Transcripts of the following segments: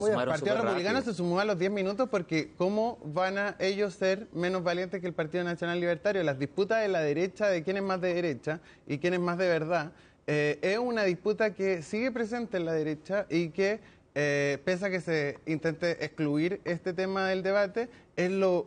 El Partido Republicano se sumó a los 10 minutos porque ¿cómo van a ellos ser menos valientes que el Partido Nacional Libertario? Las disputas de la derecha, de quién es más de derecha y quién es más de verdad, es una disputa que sigue presente en la derecha y que, pese a que se intente excluir este tema del debate, es lo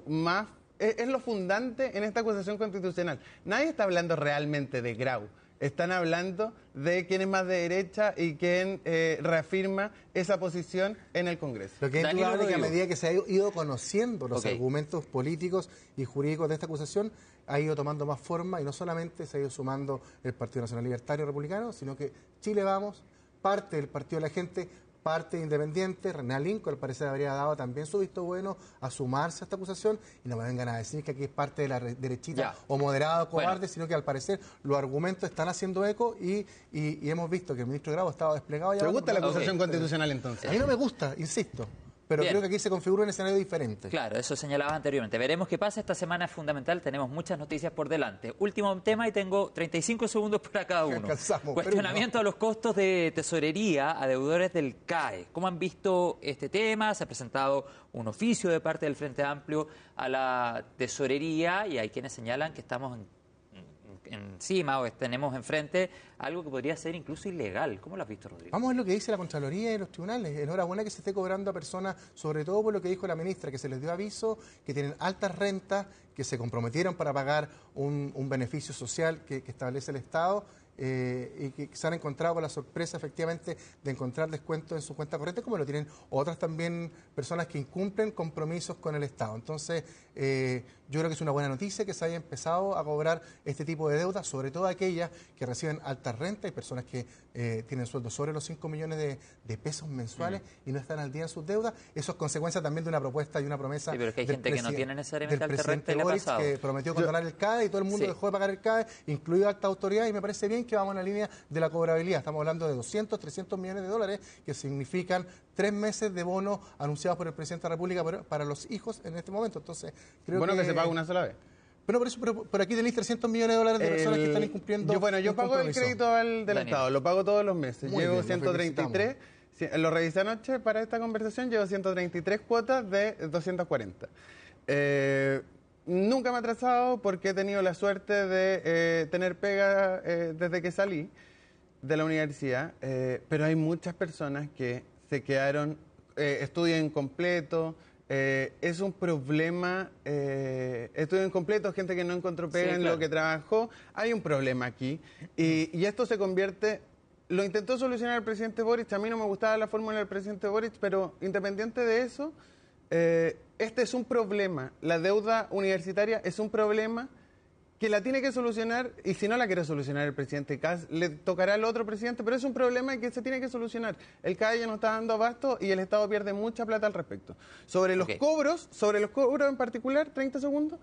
fundante en esta acusación constitucional. Nadie está hablando realmente de Grau. Están hablando de quién es más de derecha y quién reafirma esa posición en el Congreso. Lo que es indudable es que a medida que se ha ido conociendo los argumentos políticos y jurídicos de esta acusación, ha ido tomando más forma y no solamente se ha ido sumando el Partido Nacional Libertario Republicano, sino que Chile Vamos, parte del Partido de la Gente, parte independiente. René Lincoln al parecer habría dado también su visto bueno a sumarse a esta acusación y no me vengan a decir que aquí es parte de la derechita o moderado cobarde, sino que al parecer los argumentos están haciendo eco y hemos visto que el ministro Grau estaba desplegado ya. ¿Te gusta la acusación constitucional entonces? A mí no me gusta, insisto. Pero creo que aquí se configura un escenario diferente. Claro, eso señalabas anteriormente. Veremos qué pasa. Esta semana es fundamental. Tenemos muchas noticias por delante. Último tema y tengo 35 segundos para cada uno. Cuestionamiento a los costos de tesorería a deudores del CAE. ¿Cómo han visto este tema? Se ha presentado un oficio de parte del Frente Amplio a la tesorería y hay quienes señalan que estamos encima o tenemos enfrente algo que podría ser incluso ilegal. ¿Cómo lo has visto, Rodrigo? Vamos a ver lo que dice la Contraloría y los tribunales. Enhorabuena que se esté cobrando a personas, sobre todo por lo que dijo la ministra, que se les dio aviso, que tienen altas rentas, que se comprometieron para pagar un beneficio social que establece el Estado y que se han encontrado con la sorpresa efectivamente de encontrar descuentos en su cuenta corriente, como lo tienen otras también personas que incumplen compromisos con el Estado. Entonces, yo creo que es una buena noticia que se haya empezado a cobrar este tipo de deudas, sobre todo aquellas que reciben altas rentas y personas que tienen sueldos sobre los 5 millones de pesos mensuales y no están al día en sus deudas. Eso es consecuencia también de una propuesta y una promesa. Sí, pero es que hay gente que no tiene necesariamente alta renta y le ha pasado. Que prometió controlar el CAE y todo el mundo dejó de pagar el CAE, incluido alta autoridad, y me parece bien que vamos en la línea de la cobrabilidad. Estamos hablando de 200, 300 millones de dólares, que significan 3 meses de bonos anunciados por el presidente de la República para los hijos en este momento. Entonces, creo que se paga una sola vez. Pero por aquí tenéis 300 millones de dólares de personas que están incumpliendo. Yo pago el crédito del Estado, lo pago todos los meses. Llevo 133, lo revisé anoche para esta conversación, llevo 133 cuotas de 240. Nunca me he atrasado porque he tenido la suerte de tener pega desde que salí de la universidad, pero hay muchas personas que se quedaron, estudian incompleto, es un problema, estudio incompleto, gente que no encontró pega en lo que trabajó, hay un problema aquí y esto se convierte. Lo intentó solucionar el presidente Boric, a mí no me gustaba la fórmula del presidente Boric, pero independiente de eso, este es un problema, la deuda universitaria es un problema que la tiene que solucionar, y si no la quiere solucionar el presidente Kast, le tocará al otro presidente, pero es un problema que se tiene que solucionar. El CAE ya no está dando abasto y el Estado pierde mucha plata al respecto. Sobre los cobros en particular, 30 segundos,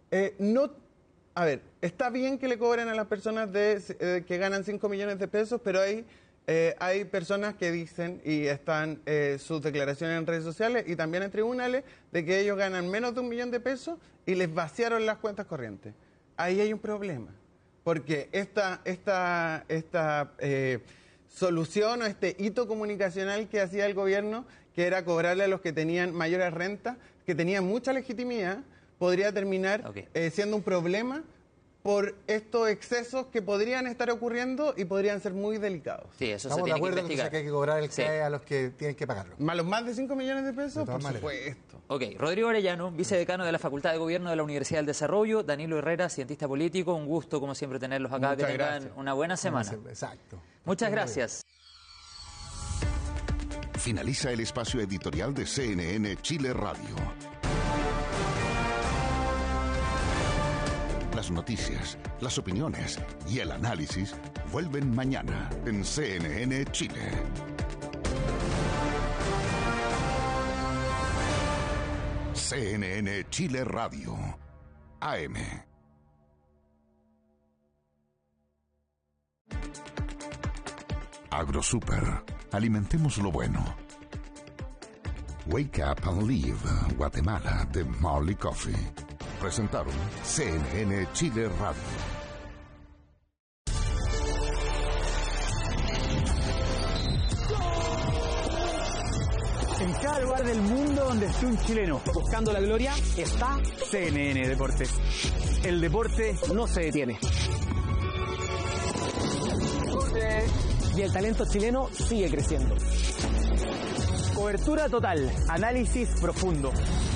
a ver, está bien que le cobren a las personas que ganan 5 millones de pesos, pero hay personas que dicen, y están sus declaraciones en redes sociales y también en tribunales, de que ellos ganan menos de 1 millón de pesos y les vaciaron las cuentas corrientes. Ahí hay un problema, porque esta solución o este hito comunicacional que hacía el gobierno, que era cobrarle a los que tenían mayores rentas, que tenían mucha legitimidad, podría terminar siendo un problema por estos excesos que podrían estar ocurriendo y podrían ser muy delicados. Sí, eso estamos de acuerdo en que hay que cobrar el CAE a los que tienen que pagarlo. ¿Más los más de 5 millones de pesos? Por supuesto. Rodrigo Arellano, vicedecano de la Facultad de Gobierno de la Universidad del Desarrollo, Danilo Herrera, cientista político, un gusto como siempre tenerlos acá. Muchas que tengan una buena semana. Exacto. Muchas gracias. Finaliza el espacio editorial de CNN Chile Radio. Las noticias, las opiniones y el análisis vuelven mañana en CNN Chile. CNN Chile Radio, AM. AgroSuper, alimentemos lo bueno. Wake Up and Live, Guatemala, de Marley Coffee. Presentaron CNN Chile Radio. En cada cada lugar del mundo donde esté un chileno buscando la gloria está CNN Deportes. El deporte no se detiene. Y el talento chileno sigue creciendo. Cobertura total, análisis profundo.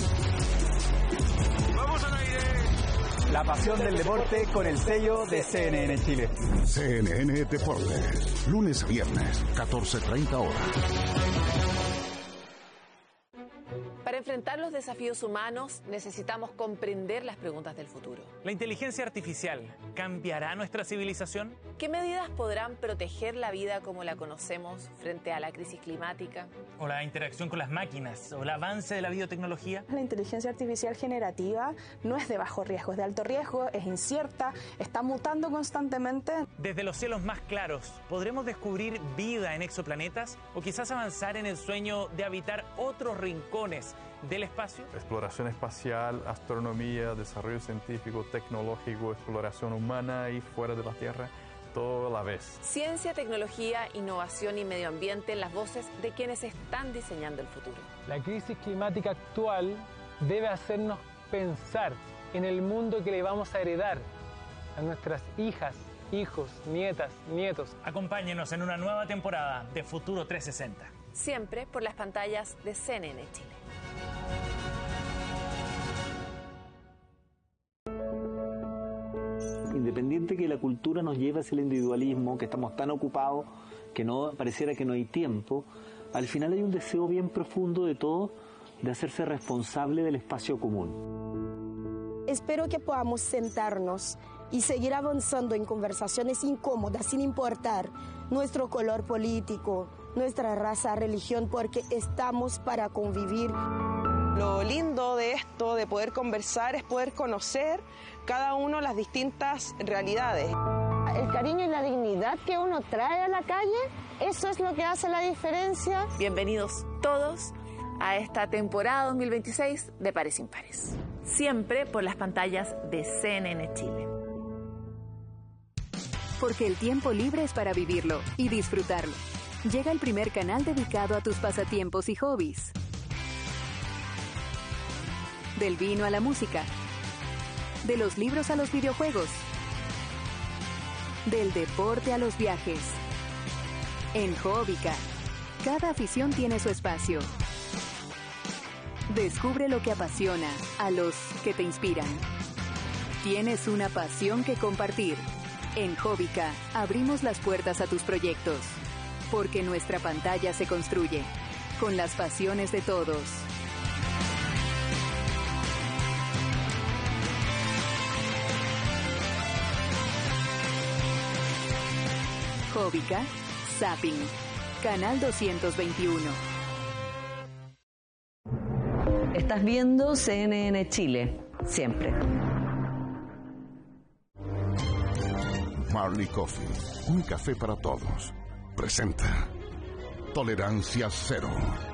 ¡Vamos al aire! La pasión del deporte con el sello de CNN Chile. CNN Deportes, lunes a viernes, 14:30 horas. Para enfrentar los desafíos humanos necesitamos comprender las preguntas del futuro. ¿La inteligencia artificial cambiará nuestra civilización? ¿Qué medidas podrán proteger la vida como la conocemos frente a la crisis climática? ¿O la interacción con las máquinas? ¿O el avance de la biotecnología? La inteligencia artificial generativa no es de bajo riesgo, es de alto riesgo, es incierta, está mutando constantemente. Desde los cielos más claros, ¿podremos descubrir vida en exoplanetas? ¿O quizás avanzar en el sueño de habitar otros rincones del espacio? Exploración espacial, astronomía, desarrollo científico, tecnológico, exploración humana y fuera de la Tierra, todo a la vez. Ciencia, tecnología, innovación y medio ambiente en las voces de quienes están diseñando el futuro. La crisis climática actual debe hacernos pensar en el mundo que le vamos a heredar a nuestras hijas, hijos, nietas, nietos. Acompáñenos en una nueva temporada de Futuro 360. Siempre por las pantallas de CNN Chile. Independiente que la cultura nos lleve hacia el individualismo, que estamos tan ocupados que no pareciera que no hay tiempo, al final hay un deseo bien profundo de todos de hacerse responsable del espacio común. Espero que podamos sentarnos y seguir avanzando en conversaciones incómodas sin importar nuestro color político, nuestra raza, religión, porque estamos para convivir. Lo lindo de esto, de poder conversar, es poder conocer cada uno las distintas realidades. El cariño y la dignidad que uno trae a la calle, eso es lo que hace la diferencia. Bienvenidos todos a esta temporada 2026 de Pares Impares. Siempre por las pantallas de CNN Chile. Porque el tiempo libre es para vivirlo y disfrutarlo. Llega el primer canal dedicado a tus pasatiempos y hobbies. Del vino a la música. De los libros a los videojuegos. Del deporte a los viajes. En Hobbica, cada afición tiene su espacio. Descubre lo que apasiona a los que te inspiran. Tienes una pasión que compartir. En Hobbica abrimos las puertas a tus proyectos. Porque nuestra pantalla se construye con las pasiones de todos. Hobbica, Zapping, Canal 221. Estás viendo CNN Chile, siempre. Marley Coffee, un café para todos. Presenta Tolerancia Cero.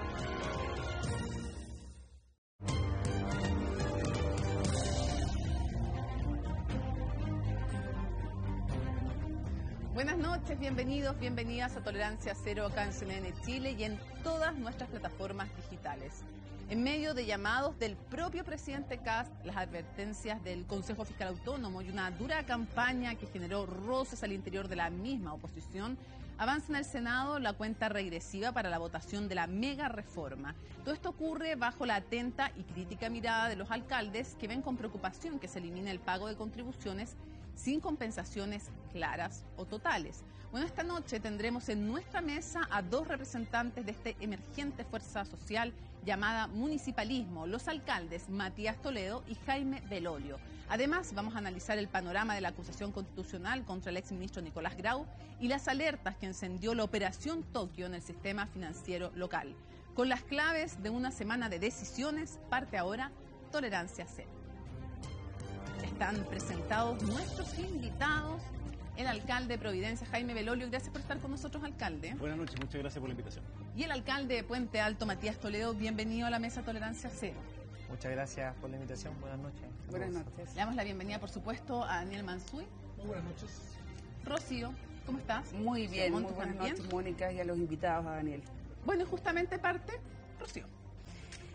Buenas noches, bienvenidos, bienvenidas a Tolerancia Cero acá en CNN Chile y en todas nuestras plataformas digitales. En medio de llamados del propio presidente Kast, las advertencias del Consejo Fiscal Autónomo y una dura campaña que generó roces al interior de la misma oposición, avanza en el Senado la cuenta regresiva para la votación de la mega reforma. Todo esto ocurre bajo la atenta y crítica mirada de los alcaldes que ven con preocupación que se elimine el pago de contribuciones sin compensaciones claras o totales. Bueno, esta noche tendremos en nuestra mesa a dos representantes de este emergente fuerza social llamada municipalismo, los alcaldes Matías Toledo y Jaime Belolio. Además, vamos a analizar el panorama de la acusación constitucional contra el exministro Nicolás Grau y las alertas que encendió la Operación Tokio en el sistema financiero local. Con las claves de una semana de decisiones, parte ahora Tolerancia Cero. Están presentados nuestros invitados, el alcalde de Providencia, Jaime Belolio. Gracias por estar con nosotros, alcalde. Buenas noches, muchas gracias por la invitación. Y el alcalde de Puente Alto, Matías Toledo, bienvenido a la mesa Tolerancia Cero. Muchas gracias por la invitación, buenas noches. Buenas noches. Le damos la bienvenida, por supuesto, a Daniel Mansuy. Muy buenas noches. Rocío, ¿cómo estás? Muy bien, muy buenas noches, Mónica, y a los invitados, a Daniel. Bueno, justamente parte, Rocío.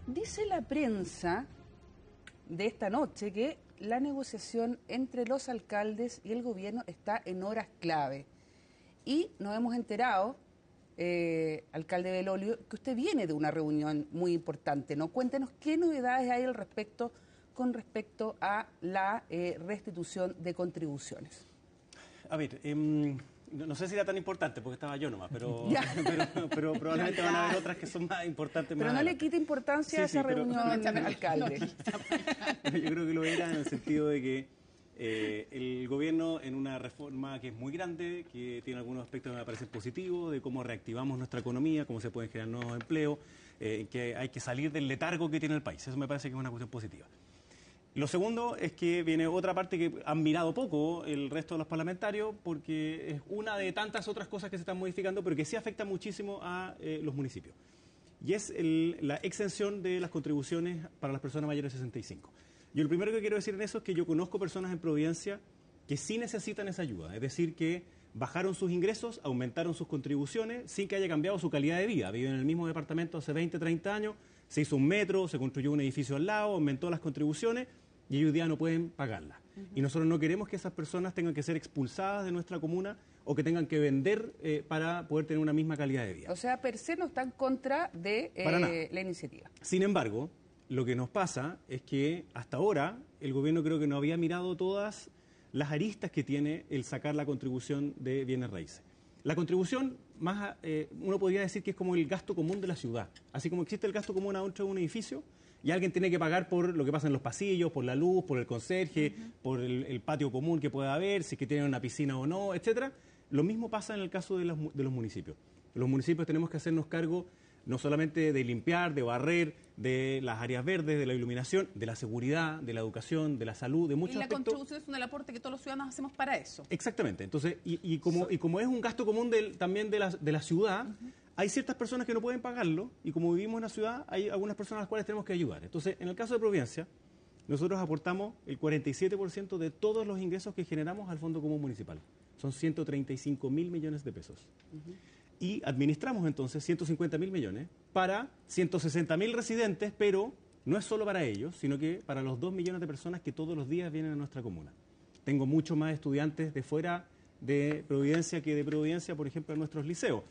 Dice la prensa de esta noche que la negociación entre los alcaldes y el gobierno está en horas clave. Y nos hemos enterado, alcalde Belolio, que usted viene de una reunión muy importante, ¿no? Cuéntenos qué novedades hay con respecto a la restitución de contribuciones. A ver, no sé si era tan importante porque estaba yo nomás, pero probablemente van a haber otras que son más importantes. Pero no le quite importancia a esa reunión, alcalde. Yo creo que lo era en el sentido de que el gobierno, en una reforma que es muy grande, que tiene algunos aspectos que me parecen positivos, de cómo reactivamos nuestra economía, cómo se pueden generar nuevos empleos, que hay que salir del letargo que tiene el país. Eso me parece que es una cuestión positiva. Lo segundo es que viene otra parte que han mirado poco el resto de los parlamentarios, porque es una de tantas otras cosas que se están modificando, pero que sí afecta muchísimo a los municipios. Y es la exención de las contribuciones para las personas mayores de 65. Yo lo primero que quiero decir en eso es que yo conozco personas en Providencia que sí necesitan esa ayuda, es decir, que bajaron sus ingresos, aumentaron sus contribuciones sin que haya cambiado su calidad de vida. Viven en el mismo departamento hace 20, 30 años, se hizo un metro, se construyó un edificio al lado, aumentó las contribuciones y ellos hoy día no pueden pagarlas. Y nosotros no queremos que esas personas tengan que ser expulsadas de nuestra comuna o que tengan que vender para poder tener una misma calidad de vida. O sea, per se no está en contra de la iniciativa. Sin embargo, lo que nos pasa es que hasta ahora el gobierno creo que no había mirado todas las aristas que tiene el sacar la contribución de bienes raíces. La contribución, uno podría decir que es como el gasto común de la ciudad. Así como existe el gasto común adentro de un edificio y alguien tiene que pagar por lo que pasa en los pasillos, por la luz, por el conserje, por el patio común que pueda haber, si es que tienen una piscina o no, etcétera. Lo mismo pasa en el caso de los municipios. Los municipios tenemos que hacernos cargo no solamente de limpiar, de barrer, de las áreas verdes, de la iluminación, de la seguridad, de la educación, de la salud, de muchos aspectos. Y la contribución es un aporte que todos los ciudadanos hacemos para eso. Exactamente. Entonces, y como es un gasto común también de la ciudad, hay ciertas personas que no pueden pagarlo, y como vivimos en la ciudad, hay algunas personas a las cuales tenemos que ayudar. Entonces, en el caso de Providencia, nosotros aportamos el 47% de todos los ingresos que generamos al Fondo Común Municipal. Son 135.000 millones de pesos. Y administramos entonces 150.000 millones para 160.000 residentes, pero no es solo para ellos, sino que para los 2 millones de personas que todos los días vienen a nuestra comuna. Tengo muchos más estudiantes de fuera de Providencia que de Providencia, por ejemplo, en nuestros liceos.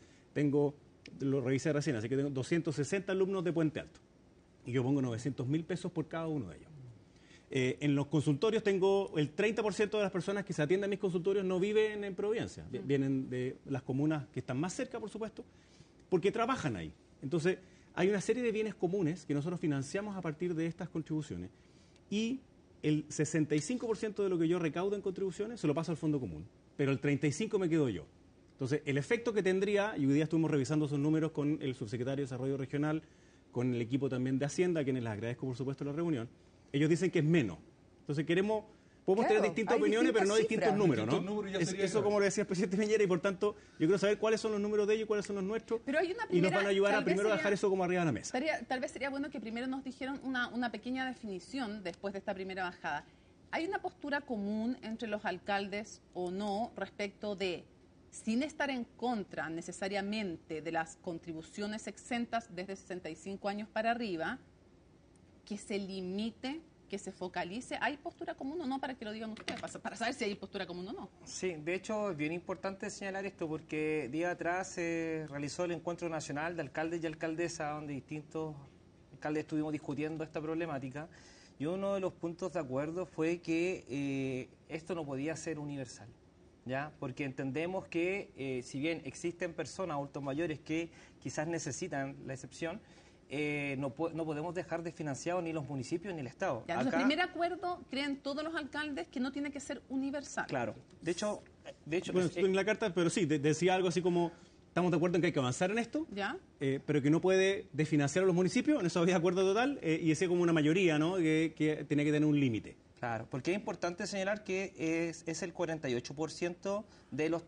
Lo revisé recién, así que tengo 260 alumnos de Puente Alto. Y yo pongo 900.000 pesos por cada uno de ellos. En los consultorios tengo el 30% de las personas que se atienden a mis consultorios no viven en Providencia, vienen de las comunas que están más cerca, por supuesto, porque trabajan ahí. Entonces, hay una serie de bienes comunes que nosotros financiamos a partir de estas contribuciones y el 65% de lo que yo recaudo en contribuciones se lo paso al Fondo Común, pero el 35% me quedo yo. Entonces, el efecto que tendría, y hoy día estuvimos revisando esos números con el subsecretario de Desarrollo Regional, con el equipo también de Hacienda, a quienes les agradezco, por supuesto, la reunión. Ellos dicen que es menos. Entonces podemos tener distintas opiniones, pero no distintos números, ¿no? Eso como lo decía el presidente Piñera, y por tanto yo quiero saber cuáles son los números de ellos y cuáles son los nuestros. Pero hay una y nos van a ayudar a primero dejar eso como arriba de la mesa. Tal vez sería bueno que primero nos dijeran una pequeña definición después de esta primera bajada. ¿Hay una postura común entre los alcaldes o no respecto de, sin estar en contra necesariamente de las contribuciones exentas desde 65 años para arriba, que se limite, que se focalice? ¿Hay postura común o no? Para que lo digan ustedes, para saber si hay postura común o no. Sí, de hecho es bien importante señalar esto porque día atrás se realizó el encuentro nacional de alcaldes y alcaldesas donde distintos alcaldes estuvimos discutiendo esta problemática y uno de los puntos de acuerdo fue que esto no podía ser universal, ¿ya? Porque entendemos que si bien existen personas, adultos mayores que quizás necesitan la excepción, no podemos dejar desfinanciados ni los municipios ni el Estado. Ya, el primer acuerdo creen todos los alcaldes que no tiene que ser universal. Claro. De hecho bueno, en la carta, pero sí, decía algo así como, estamos de acuerdo en que hay que avanzar en esto, ¿ya? Pero que no puede desfinanciar a los municipios, en eso había acuerdo total, y decía como una mayoría, ¿no? Que tenía que tener un límite. Claro, porque es importante señalar que es el 48% de los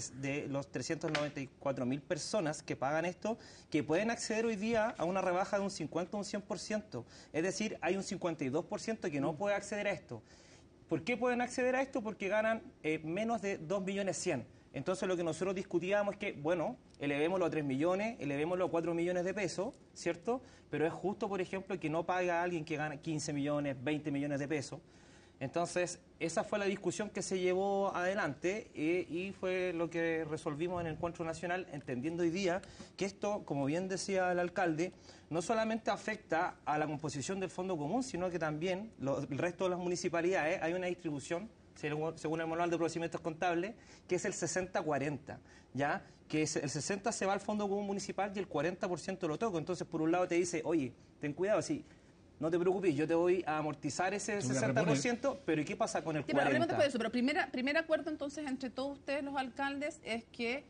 394.000 personas que pagan esto, que pueden acceder hoy día a una rebaja de un 50 o un 100%. Es decir, hay un 52% que no puede acceder a esto. ¿Por qué pueden acceder a esto? Porque ganan menos de 2.100.000. Entonces lo que nosotros discutíamos es que, bueno, elevémoslo a 3 millones, elevémoslo a 4 millones de pesos, ¿cierto? Pero es justo, por ejemplo, que no pague a alguien que gana 15 millones, 20 millones de pesos. Entonces, esa fue la discusión que se llevó adelante y fue lo que resolvimos en el encuentro nacional, entendiendo hoy día que esto, como bien decía el alcalde, no solamente afecta a la composición del fondo común, sino que también el resto de las municipalidades hay una distribución, según el manual de procedimientos contables, que es el 60-40, ¿ya? Que el 60% se va al fondo común municipal y el 40% lo toca. Entonces, por un lado te dice, oye, ten cuidado, si no te preocupes, yo te voy a amortizar ese 60%, pero ¿y qué pasa con el 40%? Pero hablemos después de eso, pero primer acuerdo entonces entre todos ustedes, los alcaldes, es que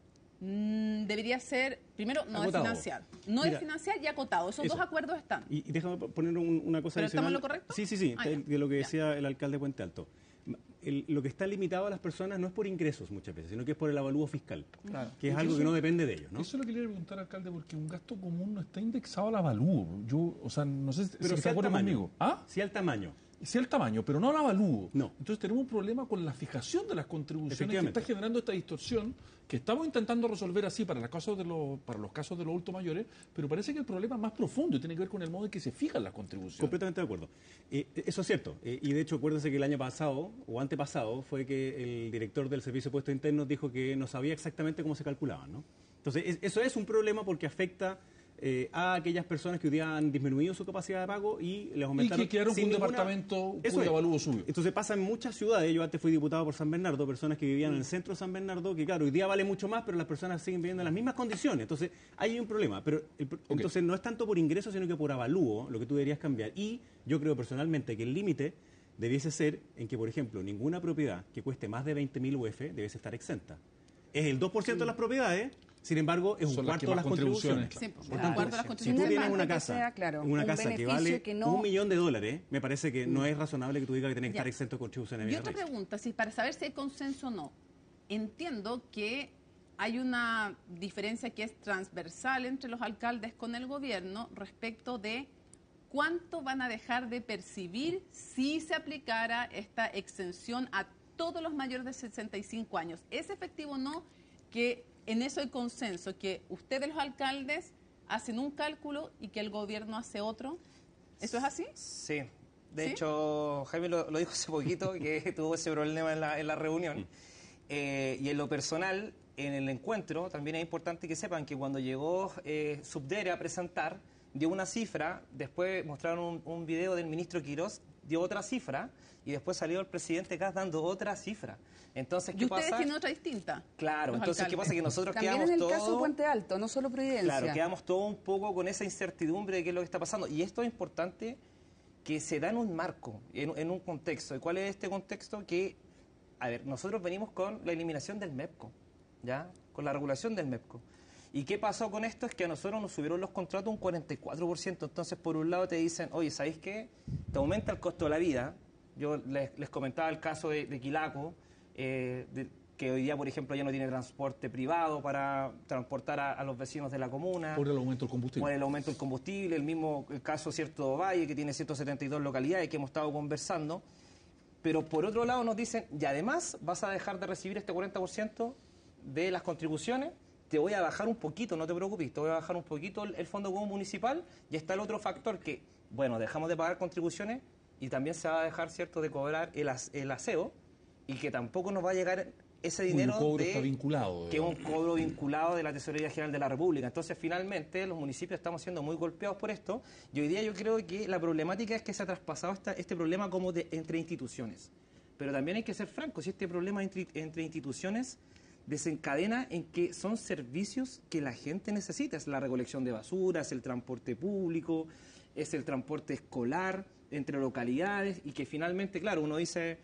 debería ser, primero, no acotado. Desfinanciar. No desfinanciar y acotado. Esos dos acuerdos están. Y déjame poner una cosa ¿Pero adicional. estamos en lo correcto? Sí, de lo que decía el alcalde de Puente Alto. Lo que está limitado a las personas no es por ingresos muchas veces, sino que es por el avalúo fiscal, que es algo que no depende de ellos, ¿no? Eso es lo que le quería preguntar, alcalde, porque un gasto común no está indexado al avalúo. O sea, no sé si está acuerda conmigo. ¿Ah? Sí al tamaño. Sí al tamaño, pero no al avalúo. No. Entonces tenemos un problema con la fijación de las contribuciones que está generando esta distorsión que estamos intentando resolver así para los casos de los adultos mayores, pero parece que el problema es más profundo y tiene que ver con el modo en que se fijan las contribuciones. Completamente de acuerdo. Eso es cierto. Y de hecho, acuérdense que el año pasado o antepasado fue que el director del Servicio de Puestos Internos dijo que no sabía exactamente cómo se calculaban, ¿no? Entonces, eso es un problema porque afecta a aquellas personas que hoy día han disminuido su capacidad de pago y les aumentaron. Y que quedaron con un departamento cuyo avalúo subió. Entonces pasa en muchas ciudades. Yo antes fui diputado por San Bernardo, personas que vivían en el centro de San Bernardo, que claro, hoy día vale mucho más, pero las personas siguen viviendo en las mismas condiciones. Entonces hay un problema. Pero entonces no es tanto por ingreso, sino que por avalúo lo que tú deberías cambiar. Y yo creo personalmente que el límite debiese ser en que, por ejemplo, ninguna propiedad que cueste más de 20.000 UF debe estar exenta. Es el 2% de las propiedades. Sin embargo, es un cuarto de las contribuciones. Por tanto, si tú tienes una casa, que vale $1 millón, me parece que no es razonable que tú digas que tienes que estar exento de contribuciones. Y otra pregunta, para saber si hay consenso o no. Entiendo que hay una diferencia que es transversal entre los alcaldes con el gobierno respecto de cuánto van a dejar de percibir si se aplicara esta exención a todos los mayores de 65 años. ¿Es efectivo o no que en eso hay consenso, que ustedes los alcaldes hacen un cálculo y que el gobierno hace otro? ¿Eso es así? Sí. De hecho, Jaime lo dijo hace poquito, que tuvo ese problema en la reunión. Y en lo personal, en el encuentro, también es importante que sepan que cuando llegó Subdere a presentar, dio una cifra, después mostraron un video del ministro Quirós, dio otra cifra, y después salió el presidente Kast dando otra cifra. Entonces, ¿qué pasa? ¿Y ustedes tienen otra distinta? Claro, entonces, ¿qué pasa? Que nosotros también quedamos en el todos... caso de Puente Alto, no solo Providencia. Claro, quedamos todos un poco con esa incertidumbre de qué es lo que está pasando. Y esto es importante que se da en un marco, en un contexto. ¿Y cuál es este contexto? Que, a ver, nosotros venimos con la eliminación del MEPCO, ¿ya? Con la regulación del MEPCO. ¿Y qué pasó con esto? Es que a nosotros nos subieron los contratos un 44%. Entonces, por un lado te dicen, oye, ¿sabéis qué? Te aumenta el costo de la vida. Yo les comentaba el caso de Quilaco, que hoy día, por ejemplo, ya no tiene transporte privado para transportar a los vecinos de la comuna. Por el aumento del combustible. Por el aumento del combustible. El mismo caso, cierto, Valle, que tiene 172 localidades que hemos estado conversando. Pero por otro lado nos dicen, y además vas a dejar de recibir este 40% de las contribuciones. Te voy a bajar un poquito, no te preocupes, te voy a bajar un poquito el fondo común municipal. Y está el otro factor que, bueno, dejamos de pagar contribuciones y también se va a dejar, cierto, de cobrar el aseo y que tampoco nos va a llegar ese dinero el cobro está vinculado, que es un cobro vinculado de la Tesorería General de la República. Entonces, finalmente, los municipios estamos siendo muy golpeados por esto. Y hoy día yo creo que la problemática es que se ha traspasado este problema como entre instituciones. Pero también hay que ser francos, si este problema entre instituciones desencadena en que son servicios que la gente necesita. Es la recolección de basura, es el transporte público, es el transporte escolar entre localidades y que finalmente, claro, uno dice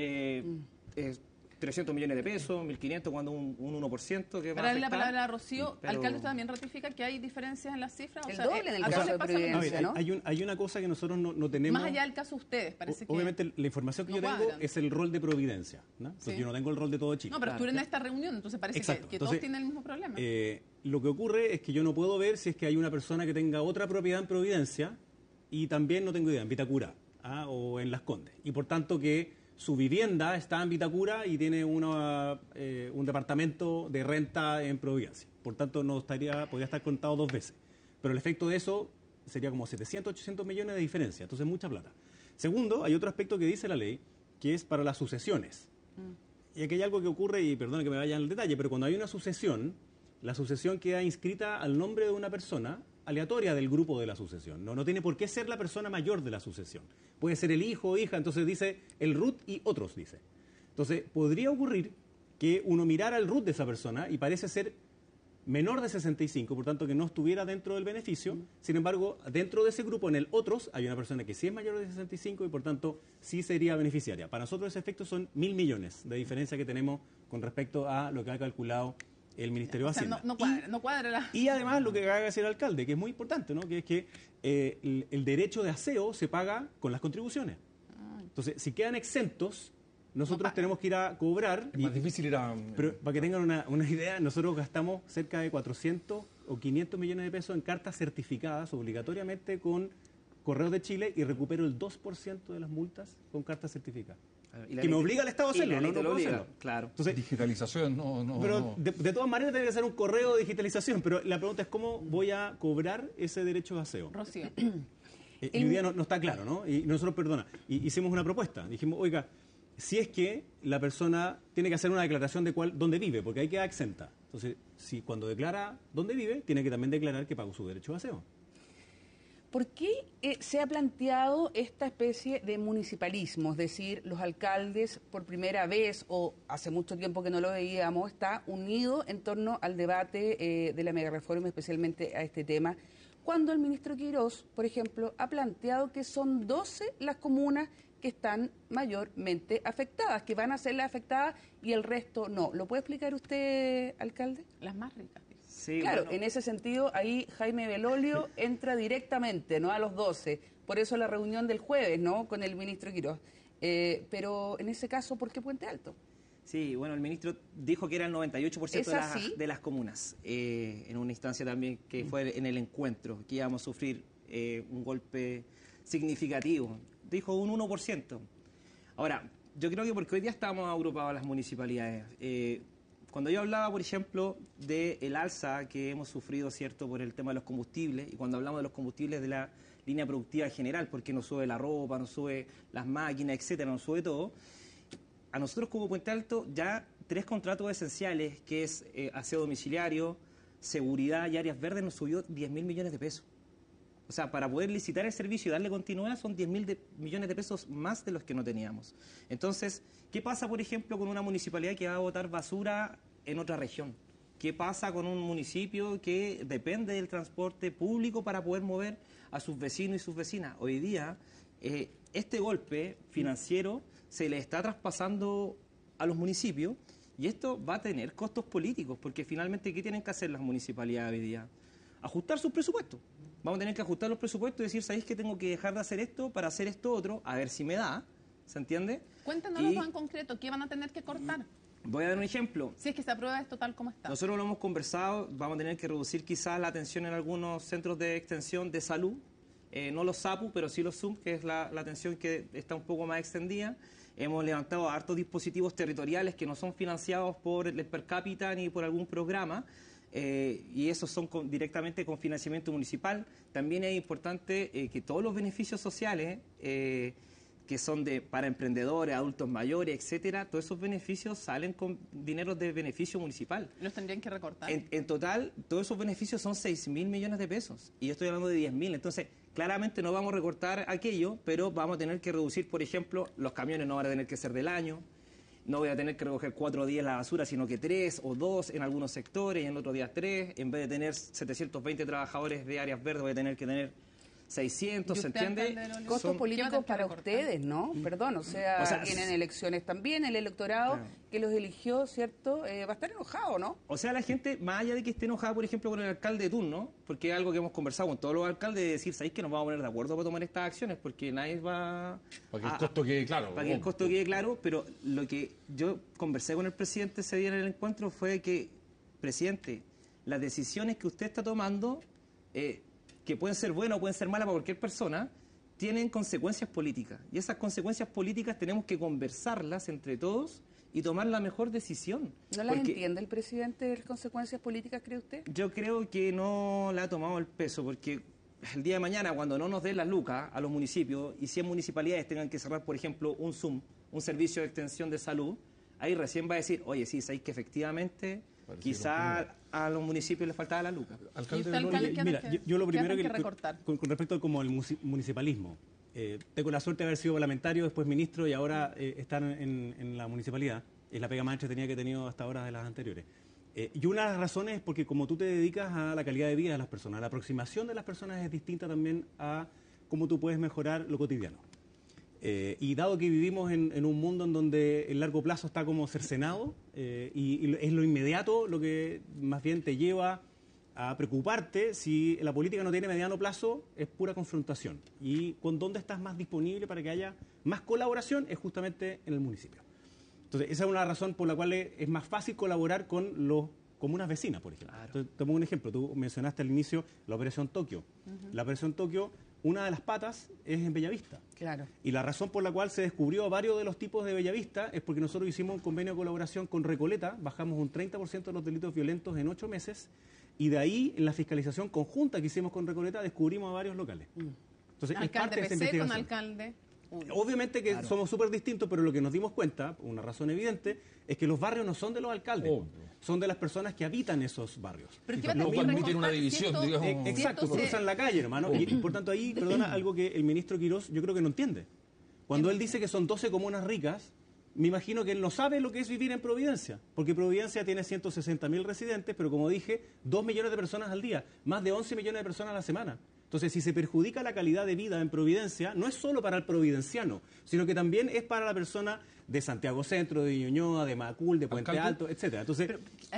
300 millones de pesos, 1.500 cuando un 1% que va a afectar. La palabra a Rocío, alcalde, ¿usted también ratifica que hay diferencias en las cifras? El doble en el caso de Providencia, ¿no? Hay una cosa que nosotros no tenemos... Más allá del caso de ustedes, parece que... Obviamente la información que yo tengo es el rol de Providencia, ¿no? Entonces, yo no tengo el rol de todo Chile. No, pero estuve en esta reunión, entonces parece que todos tienen el mismo problema. Lo que ocurre es que yo no puedo ver si es que hay una persona que tenga otra propiedad en Providencia y también no tengo idea, en Vitacura o en Las Condes. Y por tanto que su vivienda está en Vitacura y tiene un departamento de renta en Providencia. Por tanto, podría estar contado 2 veces. Pero el efecto de eso sería como 700, 800 millones de diferencia. Entonces, mucha plata. Segundo, hay otro aspecto que dice la ley, que es para las sucesiones. Y aquí hay algo que ocurre, y perdone que me vaya al detalle, pero cuando hay una sucesión, la sucesión queda inscrita al nombre de una persona aleatoria del grupo de la sucesión. No tiene por qué ser la persona mayor de la sucesión. Puede ser el hijo o hija, entonces dice el RUT y otros, dice. Entonces, podría ocurrir que uno mirara el RUT de esa persona y parece ser menor de 65, por tanto que no estuviera dentro del beneficio. Sin embargo, dentro de ese grupo, en el otros, hay una persona que sí es mayor de 65 y por tanto sí sería beneficiaria. Para nosotros ese efecto son 1.000 millones de diferencia que tenemos con respecto a lo que ha calculado el Ministerio de Hacienda. No cuadra. Y además lo que acaba de decir el alcalde, que es muy importante, ¿no? Que es que el derecho de aseo se paga con las contribuciones. Entonces, si quedan exentos, nosotros tenemos que ir a cobrar. Es más difícil ir a... Pero para que tengan una idea, nosotros gastamos cerca de 400 o 500 millones de pesos en cartas certificadas obligatoriamente con Correos de Chile y recupero el 2% de las multas con cartas certificadas. Que me obliga al Estado a hacerlo, no puedo hacerlo. Claro. Entonces, digitalización, no. Pero de todas maneras tiene que ser un correo de digitalización, pero la pregunta es cómo voy a cobrar ese derecho de aseo. Rocío. Y hoy día no está claro, ¿no? Y nosotros, hicimos una propuesta. Dijimos, oiga, si es que la persona tiene que hacer una declaración de dónde vive, porque ahí queda exenta. Entonces, si cuando declara dónde vive, tiene que también declarar que pagó su derecho de aseo. ¿Por qué se ha planteado esta especie de municipalismo? Es decir, los alcaldes por primera vez, o hace mucho tiempo que no lo veíamos, está unido en torno al debate de la megareforma, especialmente a este tema, cuando el ministro Quirós, por ejemplo, ha planteado que son 12 las comunas que están mayormente afectadas, que van a ser las afectadas y el resto no. ¿Lo puede explicar usted, alcalde? Las más ricas. Sí, claro, bueno. En ese sentido, ahí Jaime Belolio entra directamente, ¿no?, a los 12. Por eso la reunión del jueves, ¿no?, con el ministro Quirós. Pero en ese caso, ¿por qué Puente Alto? Sí, bueno, el ministro dijo que era el 98% de las comunas, en una instancia también que fue en el encuentro, que íbamos a sufrir un golpe significativo. Dijo un 1%. Ahora, yo creo que porque hoy día estamos agrupados las municipalidades. Cuando yo hablaba, por ejemplo, del alza que hemos sufrido, ¿cierto?, por el tema de los combustibles, y cuando hablamos de los combustibles de la línea productiva en general, porque nos sube la ropa, nos sube las máquinas, etcétera, nos sube todo, a nosotros como Puente Alto ya 3 contratos esenciales, que es aseo domiciliario, seguridad y áreas verdes, nos subió 10.000 millones de pesos. O sea, para poder licitar el servicio y darle continuidad son 10.000 millones de pesos más de los que no teníamos. Entonces, ¿qué pasa, por ejemplo, con una municipalidad que va a botar basura en otra región? ¿Qué pasa con un municipio que depende del transporte público para poder mover a sus vecinos y sus vecinas? Hoy día, este golpe financiero se le está traspasando a los municipios y esto va a tener costos políticos, porque finalmente, ¿qué tienen que hacer las municipalidades hoy día? Ajustar sus presupuestos. Vamos a tener que ajustar los presupuestos y decir, ¿sabéis que tengo que dejar de hacer esto para hacer esto otro? A ver si me da, ¿se entiende? Cuéntanos en concreto, ¿qué van a tener que cortar? Voy a dar un ejemplo. Si es que se aprueba esto tal como está. Nosotros lo hemos conversado, vamos a tener que reducir quizás la atención en algunos centros de extensión de salud, no los SAPU, pero sí los SUM, que es la atención que está un poco más extendida. Hemos levantado hartos dispositivos territoriales que no son financiados por el per cápita ni por algún programa, y esos son directamente con financiamiento municipal. También es importante que todos los beneficios sociales que son para emprendedores, adultos mayores, etcétera, todos esos beneficios salen con dinero de beneficio municipal. ¿Los tendrían que recortar? En total, todos esos beneficios son 6.000 millones de pesos, y yo estoy hablando de 10.000, entonces claramente no vamos a recortar aquello, pero vamos a tener que reducir, por ejemplo, los camiones no van a tener que ser del año. No voy a tener que recoger 4 días la basura, sino que 3 o 2 en algunos sectores, y en otros días 3. En vez de tener 720 trabajadores de áreas verdes, voy a tener que tener 600, ¿se entiende? Costos políticos para ustedes, ¿no? Perdón, o sea, tienen elecciones también, el electorado que los eligió, ¿cierto? Va a estar enojado, ¿no? O sea, la gente, más allá de que esté enojada, por ejemplo, con el alcalde de turno, porque es algo que hemos conversado con todos los alcaldes, de decir, ¿sabéis que nos vamos a poner de acuerdo para tomar estas acciones? Porque nadie va... Para que el costo quede claro. Para que el costo quede claro, pero lo que yo conversé con el presidente ese día en el encuentro fue que, presidente, las decisiones que usted está tomando... que pueden ser buenas o pueden ser malas para cualquier persona, tienen consecuencias políticas. Y esas consecuencias políticas tenemos que conversarlas entre todos y tomar la mejor decisión. ¿No las entiende el presidente de las consecuencias políticas, cree usted? Yo creo que no le ha tomado el peso, porque el día de mañana, cuando no nos den las lucas a los municipios y 100 municipalidades tengan que cerrar, por ejemplo, un SUM, un servicio de extensión de salud, ahí recién va a decir, oye, sí, sabéis que efectivamente quizá a los municipios les faltaba la lucas. Mira, yo lo primero que con respecto como el municipalismo, tengo la suerte de haber sido parlamentario, después ministro y ahora estar en la municipalidad. Es la pega más entretenida que he tenido hasta ahora de las anteriores. Y una de las razones es porque como tú te dedicas a la calidad de vida de las personas, la aproximación de las personas es distinta también a cómo tú puedes mejorar lo cotidiano. Y dado que vivimos en un mundo en donde el largo plazo está como cercenado y es lo inmediato lo que más bien te lleva a preocuparte, si la política no tiene mediano plazo, es pura confrontación. Y con dónde estás más disponible para que haya más colaboración es justamente en el municipio. Entonces, esa es una razón por la cual es más fácil colaborar con los comunas vecinas, por ejemplo. Claro. Entonces, tomo un ejemplo. Tú mencionaste al inicio la Operación Tokio. La Operación Tokio, una de las patas es en Bellavista. Claro. Y la razón por la cual se descubrió varios de los tipos de Bellavista es porque nosotros hicimos un convenio de colaboración con Recoleta, bajamos un 30% de los delitos violentos en 8 meses, y de ahí, en la fiscalización conjunta que hicimos con Recoleta, descubrimos a varios locales. Entonces, es parte de esa investigación. Con alcalde. Obviamente que somos súper distintos, pero lo que nos dimos cuenta, una razón evidente, es que los barrios no son de los alcaldes, son de las personas que habitan esos barrios. Pero no permiten una división, digamos. Exacto, cruzan la calle, hermano. Y por tanto ahí, perdona, algo que el ministro Quirós yo creo que no entiende. Cuando él dice que son 12 comunas ricas, me imagino que él no sabe lo que es vivir en Providencia, porque Providencia tiene 160.000 residentes, pero como dije, 2 millones de personas al día, más de 11 millones de personas a la semana. Entonces, si se perjudica la calidad de vida en Providencia, no es solo para el providenciano, sino que también es para la persona de Santiago Centro, de Ñuñoa, de Macul, de Puente Alto, etcétera. Entonces,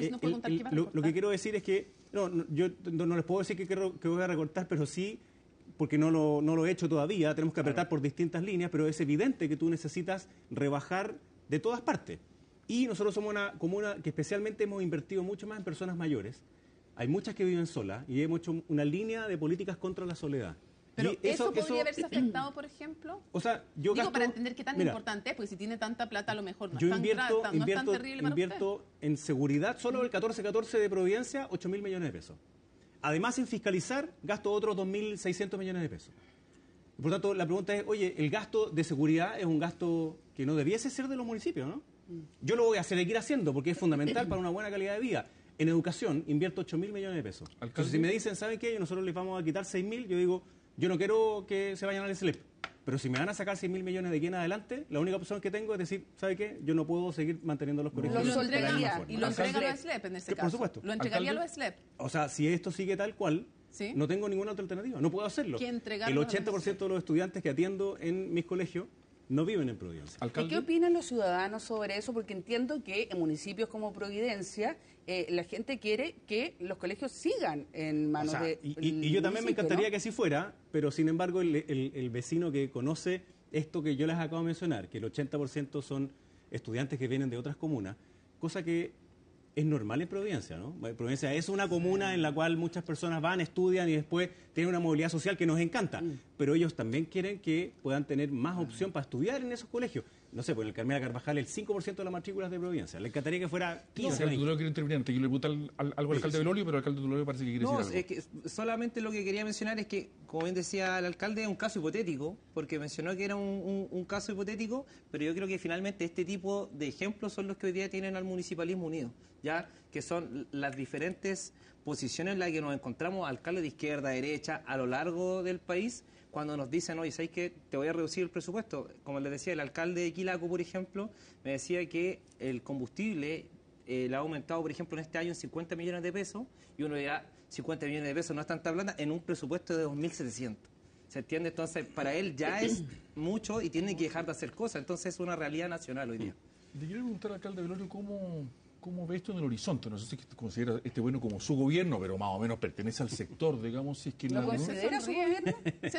lo que quiero decir es que, yo no les puedo decir que voy a recortar, pero sí, porque no lo he hecho todavía, tenemos que apretar por distintas líneas, pero es evidente que tú necesitas rebajar de todas partes. Y nosotros somos una comuna que especialmente hemos invertido mucho más en personas mayores. Hay muchas que viven solas y hemos hecho una línea de políticas contra la soledad. Pero eso podría haberse afectado, por ejemplo. O sea, yo gasto, para entender qué tan importante es, porque si tiene tanta plata a lo mejor no yo es tan terrible para invierto en seguridad, solo el 1414 de Providencia, 8.000 millones de pesos. Además, en fiscalizar, gasto otros 2.600 millones de pesos. Por tanto, la pregunta es, oye, el gasto de seguridad es un gasto que no debiese ser de los municipios, ¿no? Yo lo voy a seguir haciendo porque es fundamental para una buena calidad de vida. En educación invierto 8.000 millones de pesos. Entonces, si me dicen, ¿saben qué? Nosotros les vamos a quitar 6.000, yo digo, yo no quiero que se vayan al SLEP. Pero si me van a sacar 6.000 millones de aquí en adelante, la única opción que tengo es decir, ¿sabe qué? Yo no puedo seguir manteniendo los colegios. Lo entregaría a los SLEP en ese caso. Por supuesto. Lo entregaría a los SLEP. O sea, si esto sigue tal cual, ¿sí? No tengo ninguna otra alternativa. No puedo hacerlo. El 80% de los estudiantes que atiendo en mis colegios no viven en Providencia. ¿Y qué opinan los ciudadanos sobre eso? Porque entiendo que en municipios como Providencia la gente quiere que los colegios sigan en manos de... Y yo también me encantaría que así fuera, pero sin embargo el vecino que conoce esto que yo les acabo de mencionar, que el 80% son estudiantes que vienen de otras comunas, cosa que es normal en Providencia, ¿no? Providencia es una comuna en la cual muchas personas van, estudian y después tienen una movilidad social que nos encanta, pero ellos también quieren que puedan tener más opción para estudiar en esos colegios. No sé, pues en el Carmela Carvajal el 5% de las matrículas de Providencia. Le encantaría que fuera 15. No, Tulio quiere intervenir antes. Yo le pregunto algo al alcalde Belolio, pero el alcalde Tulio parece que quiere decir algo. Es que solamente lo que quería mencionar es que, como bien decía el alcalde, es un caso hipotético, porque mencionó que era un caso hipotético, pero yo creo que finalmente este tipo de ejemplos son los que hoy día tienen al municipalismo unido, ya que son las diferentes posiciones en las que nos encontramos, alcaldes de izquierda, derecha, a lo largo del país, cuando nos dicen, oye, ¿sabes qué? Te voy a reducir el presupuesto. Como les decía, el alcalde de Quilaco, por ejemplo, me decía que el combustible le ha aumentado, por ejemplo, en este año en 50 millones de pesos, y uno dirá, 50 millones de pesos no es tanta plata, en un presupuesto de 2.700. ¿Se entiende? Entonces, para él ya es mucho y tiene que dejar de hacer cosas. Entonces, es una realidad nacional hoy día. Le quiero preguntar al alcalde Belolio cómo ve esto en el horizonte. No sé si considera este bueno como su gobierno, pero más o menos pertenece al sector, digamos, si es que... ¿Lo considera su gobierno?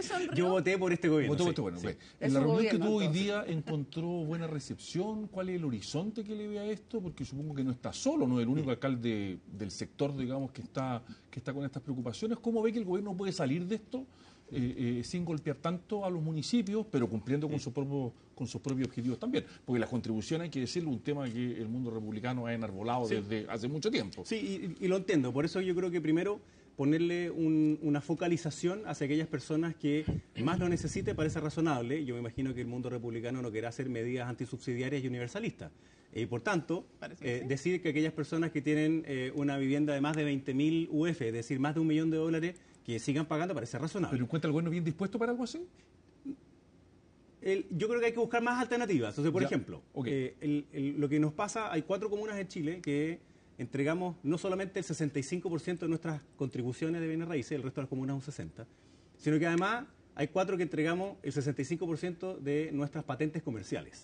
Yo voté por este gobierno. Sí. En la reunión que tuvo hoy día, ¿encontró buena recepción? ¿Cuál es el horizonte que le ve a esto? Porque supongo que no está solo, no es el único alcalde del sector, digamos, que está con estas preocupaciones. ¿Cómo ve que el gobierno puede salir de esto sin golpear tanto a los municipios, pero cumpliendo con sus propios objetivos también. Porque las contribuciones, hay que decirlo, un tema que el mundo republicano ha enarbolado desde hace mucho tiempo. Sí, y lo entiendo. Por eso yo creo que primero ponerle una focalización hacia aquellas personas que más lo necesiten parece razonable. Yo me imagino que el mundo republicano no querrá hacer medidas antisubsidiarias y universalistas. Y por tanto, decir que aquellas personas que tienen una vivienda de más de 20.000 UF, es decir, más de $1 millón, que sigan pagando, parece razonable. ¿Pero encuentra el gobierno bien dispuesto para algo así? Yo creo que hay que buscar más alternativas. Entonces, por ejemplo, lo que nos pasa, hay 4 comunas en Chile que entregamos no solamente el 65% de nuestras contribuciones de bienes raíces, el resto de las comunas un 60%, sino que además hay 4 que entregamos el 65% de nuestras patentes comerciales.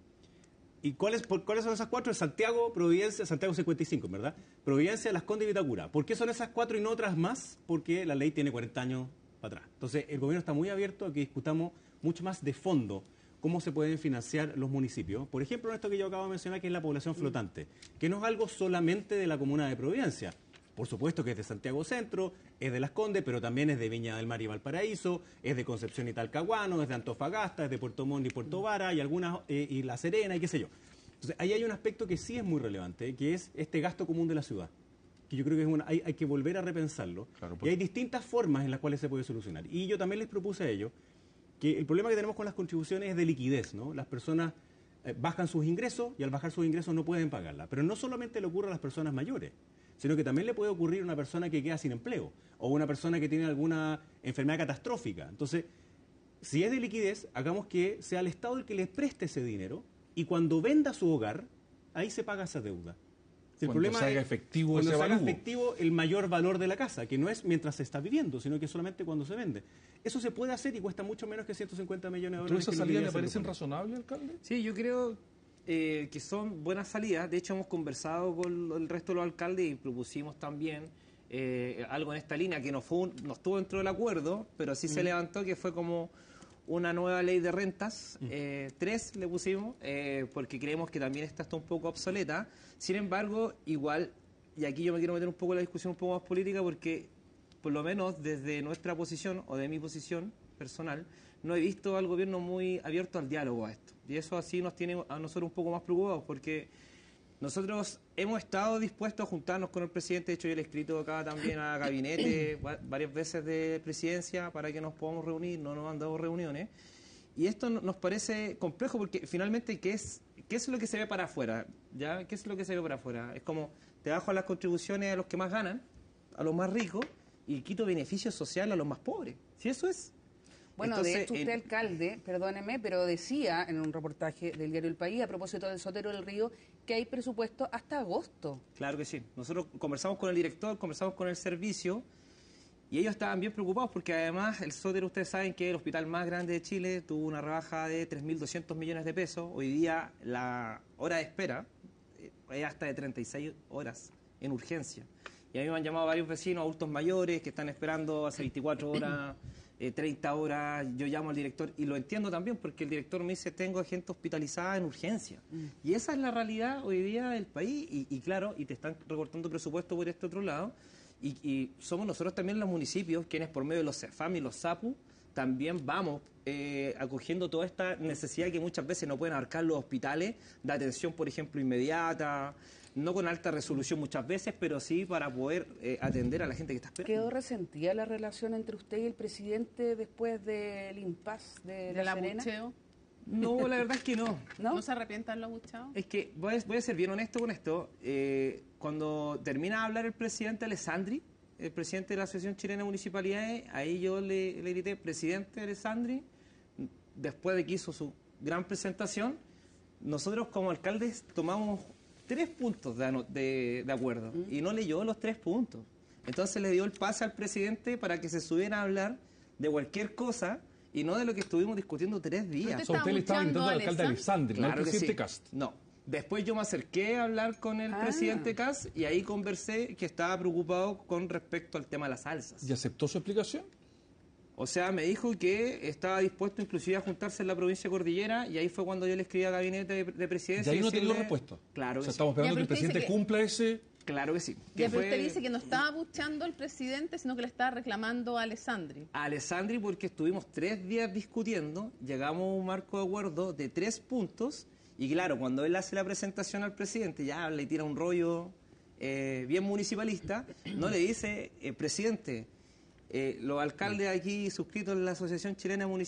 ¿Y cuáles son esas 4? Santiago, Providencia, Santiago 55, ¿verdad? Providencia, Las Condes y Vitacura. ¿Por qué son esas 4 y no otras más? Porque la ley tiene 40 años para atrás. Entonces, el gobierno está muy abierto a que discutamos mucho más de fondo cómo se pueden financiar los municipios. Por ejemplo, en esto que yo acabo de mencionar, que es la población flotante, que no es algo solamente de la comuna de Providencia. Por supuesto que es de Santiago Centro, es de Las Condes, pero también es de Viña del Mar y Valparaíso, es de Concepción y Talcahuano, es de Antofagasta, es de Puerto Montt y Puerto Vara, y algunas y La Serena, y qué sé yo. Entonces, ahí hay un aspecto que sí es muy relevante, que es este gasto común de la ciudad, que yo creo que hay que volver a repensarlo. Claro, y hay distintas formas en las cuales se puede solucionar. Y yo también les propuse a ellos que el problema que tenemos con las contribuciones es de liquidez, ¿no? Las personas bajan sus ingresos y al bajar sus ingresos no pueden pagarla. Pero no solamente le ocurre a las personas mayores, sino que también le puede ocurrir a una persona que queda sin empleo o una persona que tiene alguna enfermedad catastrófica. Entonces, si es de liquidez, hagamos que sea el Estado el que les preste ese dinero y cuando venda su hogar, ahí se paga esa deuda. Cuando se haga efectivo ese valor. Cuando se haga efectivo el mayor valor de la casa, que no es mientras se está viviendo, sino que solamente cuando se vende. Eso se puede hacer y cuesta mucho menos que 150 millones de dólares. ¿Todas esas salidas le parecen razonables, alcalde? Sí, yo creo que son buenas salidas. De hecho, hemos conversado con el resto de los alcaldes y propusimos también algo en esta línea que no estuvo dentro del acuerdo, pero sí se levantó, que fue como una nueva ley de rentas. 3 le pusimos, porque creemos que también esta está un poco obsoleta. Sin embargo, igual, y aquí yo me quiero meter un poco en la discusión un poco más política, porque por lo menos desde nuestra posición, o de mi posición personal, no he visto al gobierno muy abierto al diálogo a esto. Y eso así nos tiene a nosotros un poco más preocupados, porque nosotros hemos estado dispuestos a juntarnos con el presidente. De hecho, yo le he escrito acá también a gabinete varias veces de presidencia para que nos podamos reunir. No nos han dado reuniones. Y esto nos parece complejo porque finalmente, ¿qué es lo que se ve para afuera? ¿Ya? ¿Qué es lo que se ve para afuera? Es como te bajo las contribuciones a los que más ganan, a los más ricos, y quito beneficios sociales a los más pobres. ¿Sí eso es? Bueno, entonces, de hecho usted, alcalde, perdóneme, pero decía en un reportaje del diario El País, a propósito del Sotero del Río, que hay presupuesto hasta agosto. Claro que sí. Nosotros conversamos con el director, conversamos con el servicio, y ellos estaban bien preocupados porque además el Sotero, ustedes saben que el hospital más grande de Chile tuvo una rebaja de 3.200 millones de pesos. Hoy día la hora de espera es hasta de 36 horas en urgencia. Y a mí me han llamado varios vecinos, adultos mayores, que están esperando hace 24 horas, 30 horas. Yo llamo al director y lo entiendo también porque el director me dice, tengo gente hospitalizada en urgencia. Y esa es la realidad hoy día del país. Y claro, y te están recortando presupuesto por este otro lado. Y somos nosotros también los municipios quienes por medio de los CEFAM y los SAPU también vamos acogiendo toda esta necesidad que muchas veces no pueden abarcar los hospitales de atención, por ejemplo, inmediata, no con alta resolución muchas veces, pero sí para poder atender a la gente que está esperando. ¿Quedó resentida la relación entre usted y el presidente después del impasse de La Serena? Abucheo? No, la verdad es que no. ¿No se arrepientan los abucheados? Es que voy a ser bien honesto con esto. Cuando termina de hablar el presidente Alessandri, el presidente de la Asociación Chilena de Municipalidades, ahí yo le grité, presidente Alessandri, después de que hizo su gran presentación, nosotros como alcaldes tomamos 3 puntos de acuerdo y no leyó los 3 puntos. Entonces le dio el pase al presidente para que se subiera a hablar de cualquier cosa y no de lo que estuvimos discutiendo 3 días. Usted le estaba invitando al alcalde Alessandri, claro, no al presidente Cast. No. Después yo me acerqué a hablar con el presidente Cast y ahí conversé que estaba preocupado con respecto al tema de las salsas. ¿Y aceptó su explicación? O sea, me dijo que estaba dispuesto inclusive a juntarse en la provincia de Cordillera y ahí fue cuando yo le escribí a gabinete de presidencia. ¿Y ahí no te dio respuesta? Claro. O sea, estamos esperando que el presidente cumpla ese Claro que sí. Pero usted dice que no estaba abucheando al presidente, sino que le estaba reclamando a Alessandri. A Alessandri porque estuvimos 3 días discutiendo, llegamos a un marco de acuerdo de 3 puntos, y claro, cuando él hace la presentación al presidente, ya le tira un rollo bien municipalista, no le dice, presidente, los alcaldes aquí suscritos en la Asociación Chilena Municipal